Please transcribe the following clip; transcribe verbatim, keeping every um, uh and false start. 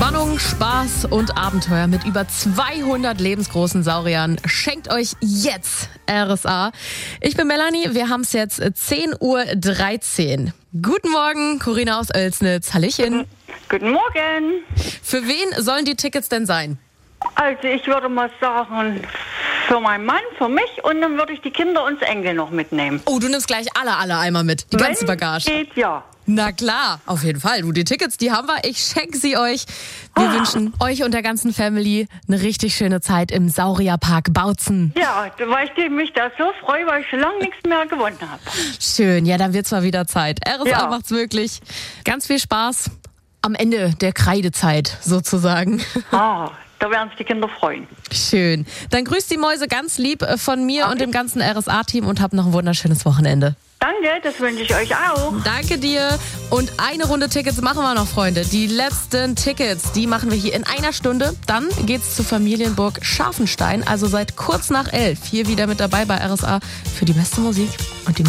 Spannung, Spaß und Abenteuer mit über zweihundert lebensgroßen Sauriern schenkt euch jetzt R S A. Ich bin Melanie, wir haben es jetzt zehn Uhr dreizehn. Guten Morgen, Corinna aus Oelsnitz. Hallöchen. Guten Morgen. Für wen sollen die Tickets denn sein? Also ich würde mal sagen, für meinen Mann, für mich und dann würde ich die Kinder und das Enkel noch mitnehmen. Oh, du nimmst gleich alle, alle einmal mit. Die ganze Bagage. Geht, ja. Na klar, auf jeden Fall. Du, die Tickets, die haben wir. Ich schenke sie euch. Wir Ah. wünschen euch und der ganzen Family eine richtig schöne Zeit im Saurierpark Bautzen. Ja, weil ich mich da so freue, weil ich schon lange nichts mehr gewonnen habe. Schön, ja, dann wird's mal wieder Zeit. R S A Ja. macht's möglich. Ganz viel Spaß am Ende der Kreidezeit sozusagen. Ah, da werden sich die Kinder freuen. Schön. Dann grüßt die Mäuse ganz lieb äh, von mir und dem ganzen R S A-Team und habt noch ein wunderschönes Wochenende. Danke, das wünsche ich euch auch. Danke dir. Und eine Runde Tickets machen wir noch, Freunde. Die letzten Tickets, die machen wir hier in einer Stunde. Dann geht's zur Familienburg Scharfenstein. Also seid kurz nach elf hier wieder mit dabei bei R S A für die beste Musik.